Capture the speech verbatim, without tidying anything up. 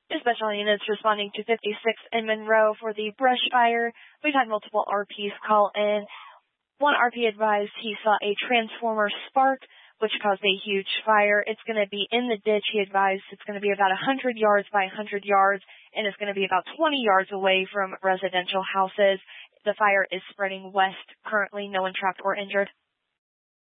Special units responding to fifty-six in Monroe for the brush fire. We've had multiple R Ps call in. One R P advised he saw a transformer spark, which caused a huge fire. It's going to be in the ditch, he advised. It's going to be about one hundred yards by one hundred yards, and it's going to be about twenty yards away from residential houses. The fire is spreading west. Currently, no one trapped or injured.